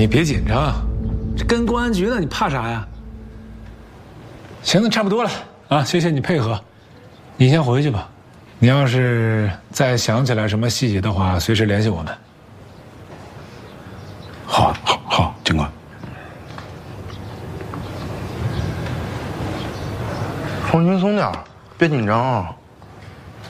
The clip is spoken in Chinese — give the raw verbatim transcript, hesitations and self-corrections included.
你别紧张，这跟公安局呢，你怕啥呀？行，那差不多了啊，谢谢你配合，你先回去吧。你要是再想起来什么细节的话，随时联系我们。 好，好，好，警官。 放轻松点，别紧张啊。